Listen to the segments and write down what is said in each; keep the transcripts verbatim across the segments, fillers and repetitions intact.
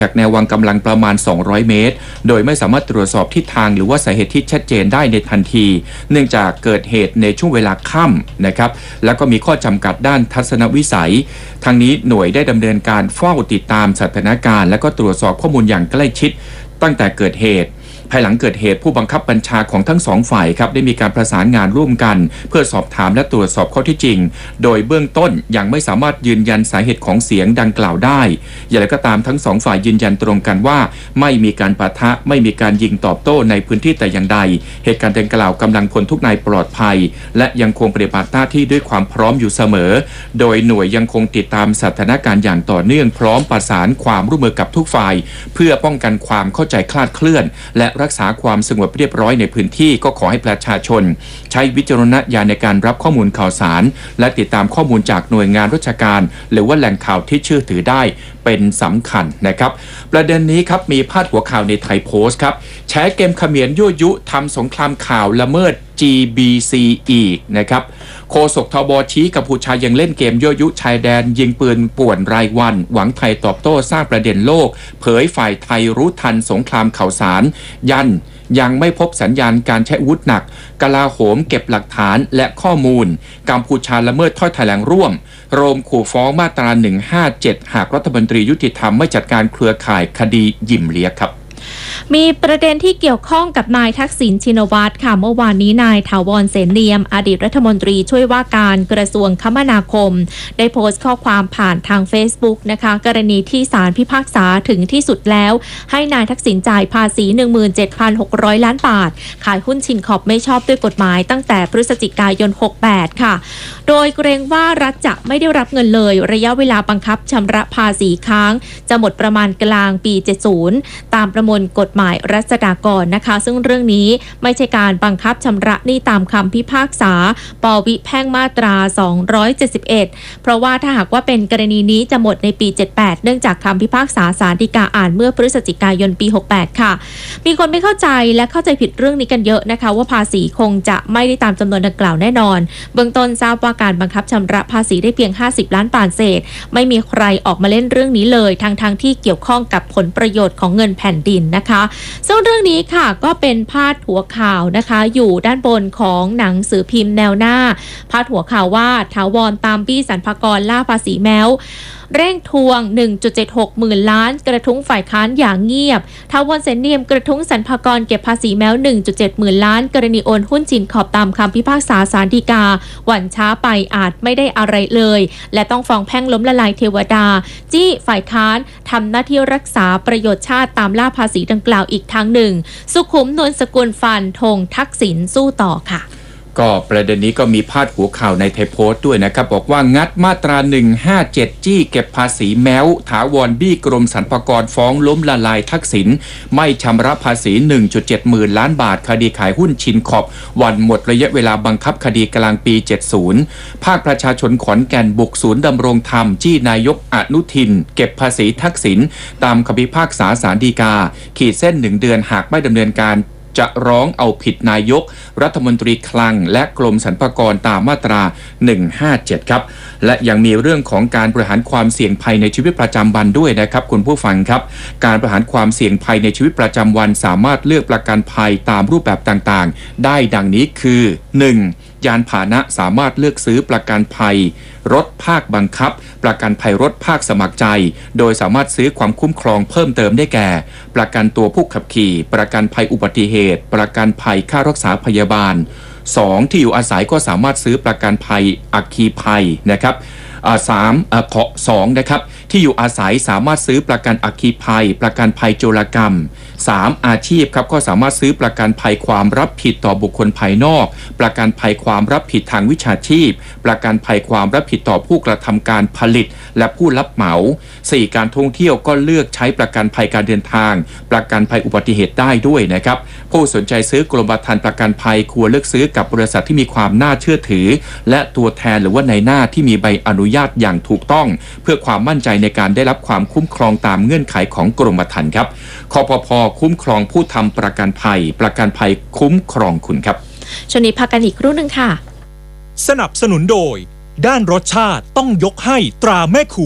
จากแนววางกำลังประมาณสองร้อยเมตรโดยไม่สามารถตรวจสอบทิศทางหรือว่าสาเหตุที่ชัดเจนได้ในทันทีเนื่องจากเกิดเหตุในช่วงเวลาค่ำนะครับแล้วก็มีข้อจำกัดด้านทัศนวิสัยทางนี้หน่วยได้ดำเนินการเฝ้าติดตามสถานการณ์และก็ตรวจสอบข้อมูลอย่างใกล้ชิดตั้งแต่เกิดเหตุภายหลังเกิดเหตุผู้บังคับบัญชาของทั้งสองฝ่ายครับได้มีการประสานงานร่วมกันเพื่อสอบถามและตรวจสอบข้อเท็จจริงโดยเบื้องต้นยังไม่สามารถยืนยันสาเหตุของเสียงดังกล่าวได้อย่างไรก็ตามทั้งสองฝ่ายยืนยันตรงกันว่าไม่มีการปะทะไม่มีการยิงตอบโต้ในพื้นที่แต่อย่างใดเหตุการณ์ดังกล่าวกำลังพลทุกนายปลอดภัยและยังคงปฏิบัติหน้าที่ด้วยความพร้อมอยู่เสมอโดยหน่วยยังคงติดตามสถานการณ์อย่างต่อเนื่องพร้อมประสานความร่วมมือกับทุกฝ่ายเพื่อป้องกันความเข้าใจคลาดเคลื่อนและรักษาความสงบเรียบร้อยในพื้นที่ก็ขอให้ประชาชนใช้วิจารณญาณในการรับข้อมูลข่าวสารและติดตามข้อมูลจากหน่วยงานราชการหรือว่าแหล่งข่าวที่เชื่อถือได้เป็นสำคัญนะครับประเด็นนี้ครับมีพาดหัวข่าวในไทยโพสต์ครับแฉเกมเขมียนยั่วยุทำสงครามข่าวละเมิด จี บี ซี อีกนะครับโฆษกทบชี้กัมพูชายังเล่นเกมยั่วยุชายแดนยิงปืนป่วนรายวันหวังไทยตอบโต้สร้างประเด็นโลกเผยฝ่ายไทยรู้ทันสงครามข่าวสารยันยังไม่พบสัญญาณการใช้อาวุธหนักกลาโหมเก็บหลักฐานและข้อมูลกัมพูชาละเมิดถ้อยแถลงร่วมโรมขู่ฟ้องมาตราหนึ่งห้าเจ็ดหากรัฐมนตรียุติธรรมไม่จัดการเครือข่ายคดียิมเลียกครับมีประเด็นที่เกี่ยวข้องกับนายทักษิณชินวัตรค่ะเมื่อวานนี้นายถาวรเสนเนียมอดีตรัฐมนตรีช่วยว่าการกระทรวงคมนาคมได้โพสต์ข้อความผ่านทาง Facebook นะคะกรณีที่ศาลพิพากษาถึงที่สุดแล้วให้นายทักษิณจ่ายภาษี หนึ่งหมื่นเจ็ดพันหกร้อย ล้านบาทขายหุ้นชินขอบไม่ชอบด้วยกฎหมายตั้งแต่พฤศจิกายนหกสิบแปดค่ะโดยเกรงว่ารัฐจะไม่ได้รับเงินเลยระยะเวลาบังคับชำระภาษีค้างจะหมดประมาณกลางปีเจ็ดสิบตามประมวลกฎหมายรัษฎากรนะคะซึ่งเรื่องนี้ไม่ใช่การบังคับชำระหนี้ตามคำพิพากษาปวิแพ่งมาตราสองร้อยเจ็ดสิบเอ็ดเพราะว่าถ้าหากว่าเป็นกรณีนี้จะหมดในปีเจ็ดสิบแปดเนื่องจากคำพิพากษาศาลฎีกาอ่านเมื่อพฤศจิกายนปีหกสิบแปดค่ะมีคนไม่เข้าใจและเข้าใจผิดเรื่องนี้กันเยอะนะคะว่าภาษีคงจะไม่ได้ตามจำนวนดังกล่าวแน่นอนเบื้องต้นทราบว่าการบังคับชำระภาษีได้เพียงห้าสิบล้านบาทเศษไม่มีใครออกมาเล่นเรื่องนี้เลยทั้งทางที่เกี่ยวข้องกับผลประโยชน์ของเงินแผ่นดินนะคะซึ่งเรื่องนี้ค่ะก็เป็นพาดหัวข่าวนะคะอยู่ด้านบนของหนังสือพิมพ์แนวหน้าพาดหัวข่าวว่าถาวรตามบี้สรรพากรล่าภาษีแมวเร่งทวง หนึ่งจุดเจ็ดหก หมื่นล้านกระทุ้งฝ่ายค้านอย่างเงียบถาวรเสนเนียมกระทุ้งสรรพากรเก็บภาษีแมว หนึ่งจุดเจ็ด หมื่นล้านกรณีโอนหุ้นจินขอบตามคำพิพากษาศาลฎีกาหวั่นช้าไปอาจไม่ได้อะไรเลยและต้องฟ้องแพ่งล้มละลายเทวดาจี้ฝ่ายค้านทำหน้าที่รักษาประโยชน์ชาติตามล่าภาษีดังกล่าวอีกทางหนึ่งสุขุมนวลสกุลฟันธงทักษิณสู้ต่อค่ะก็ประเด็นนี้ก็มีพาดหัวข่าวในไทยโพสต์ด้วยนะครับบอกว่างัดมาตราหนึ่งห้าเจ็ดจี้เก็บภาษีแม้วถาวรบี้กรมสรรพากรฟ้องล้มละลายทักษิณไม่ชำระภาษี หนึ่งจุดเจ็ด หมื่นล้านบาทคดีขายหุ้นชินขอบวันหมดระยะเวลาบังคับคดีกลางปีเจ็ดสิบภาคประชาชนขอนแก่นบุกศูนย์ดำรงธรรมจี้นายกอนุทินเก็บภาษีทักษิณตามคำพิพากษาศาลฎีกาขีดเส้นหนึ่งเดือนหากไม่ดำเนินการจะร้องเอาผิดนายกรัฐมนตรีคลังและกรมสรรพากรตามมาตราหนึ่งห้าเจ็ดครับและยังมีเรื่องของการบริหารความเสี่ยงภัยในชีวิตประจำวันด้วยนะครับคุณผู้ฟังครับการบริหารความเสี่ยงภัยในชีวิตประจำวันสามารถเลือกประกันภัยตามรูปแบบต่างๆได้ดังนี้คือ หนึ่งยานพาหนะสามารถเลือกซื้อประกันภัยรถภาคบังคับประกันภัยรถภาคสมัครใจโดยสามารถซื้อความคุ้มครองเพิ่มเติมได้แก่ประกันตัวผู้ขับขี่ประกันภัยอุบัติเหตุประกันภัยค่ารักษาพยาบาลสองที่อยู่อาศัยก็สามารถซื้อประกันภัยอัคคีภัยนะครับสามขอสองนะครับที่อยู่อาศัยสามารถซื้อประกันอัคคีภัยประกันภัยโจรกรรมสามอาชีพครับก็สามารถซื้อประกันภัยความรับผิดต่อบุคคลภายนอกประกันภัยความรับผิดทางวิชาชีพประกันภัยความรับผิดต่อผู้กระทำการผลิตและผู้รับเหมาสี่การท่องเที่ยวก็เลือกใช้ประกันภัยการเดินทางประกันภัยอุบัติเหตุได้ด้วยนะครับผู้สนใจซื้อกรมธรรม์ประกันภัยควรเลือกซื้อกับบริษัทที่มีความน่าเชื่อถือและตัวแทนหรือว่าในหน้าที่มีใบอนุญาตอย่างถูกต้องเพื่อความมั่นใจในการได้รับความคุ้มครองตามเงื่อนไขของกรมธรรม์ครับคปภ.คุ้มครองผู้ทำประกันภัยประกันภัยคุ้มครองคุณครับช่วงนี้พักกันอีกครู่หนึ่งค่ะสนับสนุนโดยด้านรสชาติต้องยกให้ตราแม่ครัว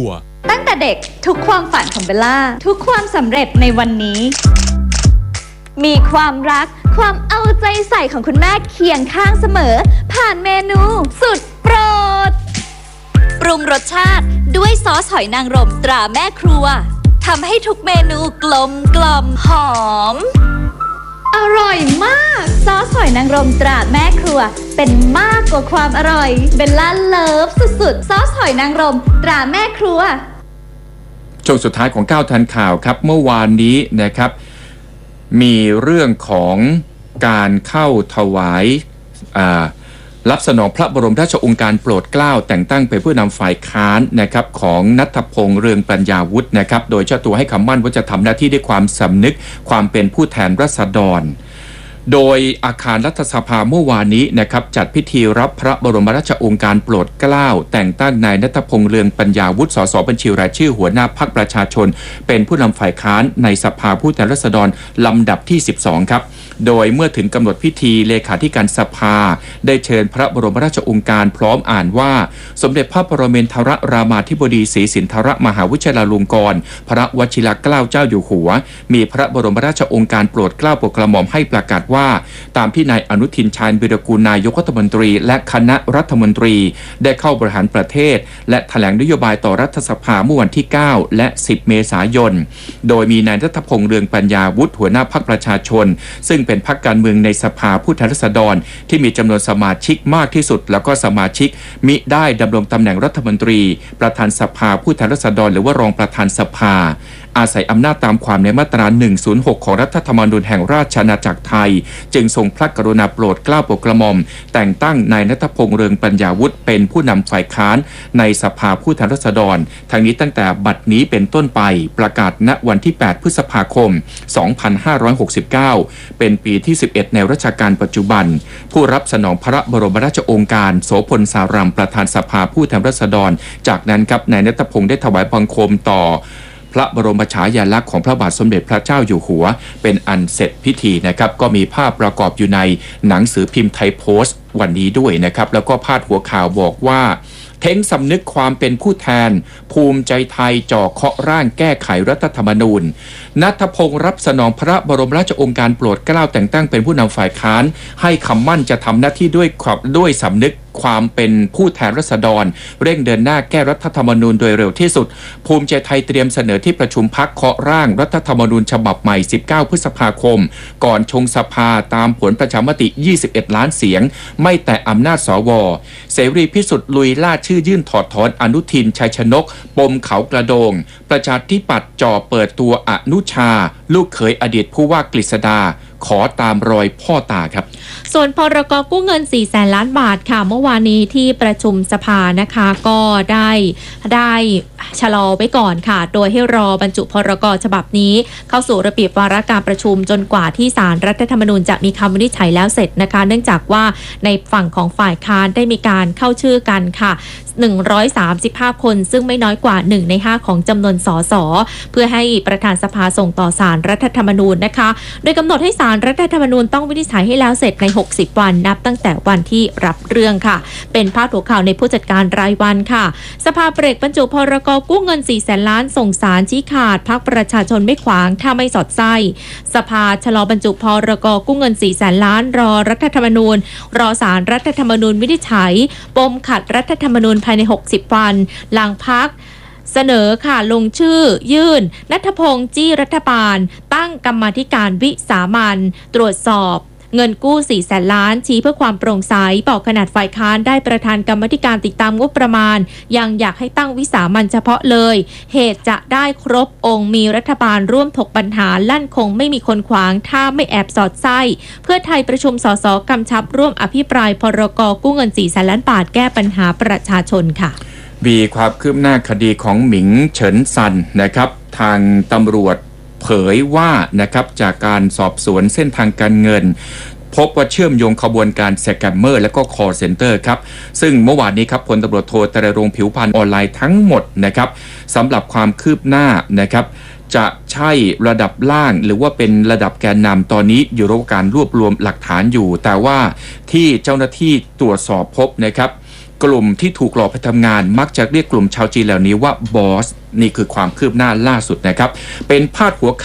ตั้งแต่เด็กทุกความฝันของเบลล่าทุกความสำเร็จในวันนี้มีความรักความเอาใจใส่ของคุณแม่เคียงข้างเสมอผ่านเมนูสุดโปรดปรุงรสชาติด้วยซอสหอยนางรมตราแม่ครัวทำให้ทุกเมนูกลมกล่อมหอมอร่อยมากซอสหอยนางรมตราแม่ครัวเป็นมากกว่าความอร่อยเบลล่าเลิฟสุดๆซอสหอยนางรมตราแม่ครัวช่วงสุดท้ายของก้าวทันข่าวครับเมื่อวานนี้นะครับมีเรื่องของการเข้าถวายรับสนองพระบรมราชโองการโปรดเกล้าแต่งตั้งเป็นผู้นำฝ่ายค้านนะครับของณัฐพงษ์เรืองปัญญาวุฒินะครับโดยเจ้าตัวให้คำมั่นว่าจะทำหน้าที่ด้วยความสำนึกความเป็นผู้แทนราษฎรโดยอาคารรัฐสภาเมื่อวานนี้นะครับจัดพิธีรับพระบรมราชโองการโปรดเกล้าแต่งตั้งนายณัฐพงษ์เรืองปัญญาวุฒิสสบัญชีรายชื่อหัวหน้าพรรคประชาชนเป็นผู้นำฝ่ายค้านในสภาผู้แทนราษฎรลำดับที่สิบสองครับโดยเมื่อถึงกำหนดพิธีเลขาธิการสภาได้เชิญพระบรมราชโองการพร้อมอ่านว่าสมเด็จพระปรมินทรรามาธิบดีศรีสินธรมหาวิทยาลงกรณ์พระวชิรเกล้าเจ้าอยู่หัวมีพระบรมราชโองการโปรดเกล้าโปรดกระหม่อมให้ประกาศว่าตามที่นายอนุทินชาญวิรากูลนายกรัฐมนตรีและคณะรัฐมนตรีได้เข้าบริหารประเทศและแถลงนโยบายต่อรัฐสภาเมื่อวันที่เก้าและสิบเมษายนโดยมีนายณัฐพงษ์เรืองปัญญาวุฒิหัวหน้าพรรคประชาชนซึ่งเป็นพรรคการเมืองในสภาผู้แทนราษฎรที่มีจำนวนสมาชิกมากที่สุดแล้วก็สมาชิกมิได้ดำรงตำแหน่งรัฐมนตรีประธานสภาผู้แทนราษฎรหรือว่ารองประธานสภาอาศัยอำนาจตามความในมาตราหนึ่งศูนย์หกของรัฐธรรมนูญแห่งราชอาณาจักรไทยจึงทรงพระกรุณาโปรดเกล้าโปรดกระหม่อมแต่งตั้งนายณัฐพงษ์เรืองปัญญาวุฒิเป็นผู้นำฝ่ายค้านในสภาผู้แทนราษฎรทั้งนี้ตั้งแต่บัดนี้เป็นต้นไปประกาศณวันที่แปดพฤษภาคมสองพันห้าร้อยหกสิบเก้าเป็นปีที่สิบเอ็ดในรัชกาลปัจจุบันผู้รับสนองพระบรมราชโองการโสพลสารัมประธานสภาผู้แทนราษฎรจากนั้นครับนายณัฐพงษ์ได้ถวายบังคมต่อพระบรมฉายาลักษณ์ของพระบาทสมเด็จพระเจ้าอยู่หัวเป็นอันเสร็จพิธีนะครับก็มีภาพประกอบอยู่ในหนังสือพิมพ์ไทยโพสต์วันนี้ด้วยนะครับแล้วก็พาดหัวข่าวบอกว่าเท้งสำนึกความเป็นผู้แทนภูมิใจไทยจ่อเคาะร่างแก้ไขรัฐธรรมนูญณัฐพงษ์รับสนองพระบรมราชโองการโปรดเกล้าแต่งตั้งเป็นผู้นำฝ่ายค้านให้คำมั่นจะทำหน้าที่ด้วยความด้วยสำนึกความเป็นผู้แทนราษฎรเร่งเดินหน้าแก้รัฐธรรมนูญโดยเร็วที่สุดภูมิใจไทยเตรียมเสนอที่ประชุมพรรคเคาะร่างรัฐธรรมนูญฉบับใหม่สิบเก้าพฤษภาคมก่อนชงสภาตามผลประชามติยี่สิบเอ็ดล้านเสียงไม่แตะอำนาจสวเสรีพิสุทธิ์ลุยล่าชื่อยื่นถอดถอนอนุทินชัยชนกปมเขากระโดงประชาธิปัตย์จ่อเปิดตัวอนุชาลูกเขยอดีตผู้ว่ากฤษดาขอตามรอยพ่อตาครับส่วนพรก.กู้เงินสี่แสนล้านบาทค่ะเมื่อวานนี้ที่ประชุมสภานะคะก็ได้ได้ชะลอไว้ก่อนค่ะโดยให้รอบรรจุพรก.ฉบับนี้เข้าสู่ระเบียบวาระการประชุมจนกว่าที่ศาลรัฐธรรมนูญจะมีคำวินิจฉัยแล้วเสร็จนะคะเนื่องจากว่าในฝั่งของฝ่ายค้านได้มีการเข้าชื่อกันค่ะหนึ่งร้อยสามสิบห้าคนซึ่งไม่น้อยกว่าหนึ่งในห้าของจำนวนสสเพื่อให้ประธานสภาส่งต่อศาลรัฐธรรมนูญนะคะโดยกำหนดให้ศาลรัฐธรรมนูญต้องวินิจฉัยให้แล้วเสร็จในหกสิบวันนับตั้งแต่วันที่รับเรื่องค่ะเป็นพาดหัวข่าวในผู้จัดการรายวันค่ะสภาเบรกบรรจุพรก.กู้เงินสี่แสนล้านส่งศาลชี้ขาดพรรคประชาชนไม่ขวางถ้าไม่สอดไส้สภาชะลอบรรจุพรก.กู้เงินสี่แสนล้านรอรัฐธรรมนูญรอศาลรัฐธรรมนูญวินิจฉัยปมขัดรัฐธรรมนูญภายในหกสิบวันหลังพรรคเสนอค่ะลงชื่อยื่นณัฐพงษ์จี้รัฐบาลตั้งกรรมาธิการวิสามัญตรวจสอบเงินกู้สี่แสนล้านชี้เพื่อความโปร่งใสบอกขนาดฝ่ายค้านได้ประธานกรรมาธิการติดตามงบประมาณยังอยากให้ตั้งวิสามัญเฉพาะเลยเหตุจะได้ครบองค์มีรัฐบาลร่วมถกปัญหาลั่นคงไม่มีคนขวางถ้าไม่แอบสอดไส้เพื่อไทยประชุมสสกำชับร่วมอภิปรายพรก.กู้เงินสี่แสนล้านบาทแก้ปัญหาประชาชนค่ะมีความคืบหน้าคดีของหมิงเฉินซันนะครับทางตำรวจเผยว่านะครับจากการสอบสวนเส้นทางการเงินพบว่าเชื่อมโยงขบวนการสแกมเมอร์และก็คอลเซ็นเตอร์ครับซึ่งเมื่อวานนี้ครับพลตำรวจโทตรรงค์ผิวพรรณออนไลน์ทั้งหมดนะครับสำหรับความคืบหน้านะครับจะใช่ระดับล่างหรือว่าเป็นระดับแกนนำตอนนี้อยู่ระหว่างการรวบรวมหลักฐานอยู่แต่ว่าที่เจ้าหน้าที่ตรวจสอบพบนะครับกกลุ่มที่ถูกหลอกไปทำงานมักจะเรียกกลุ่มชาวจีนเหล่านี้ว่าบอสนี่คือความคืบหน้าล่าสุดนะครับเป็นพาดหัว